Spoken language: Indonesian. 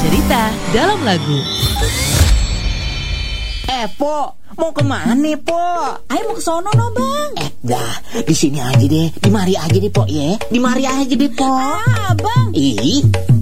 Cerita dalam lagu. Po, mau kemana, Po? Ayo mau ke sono no, Bang. Dah, di sini aja deh. Di mari aja deh, Po, ya. Di mari aja deh, Po. Bang. Ih.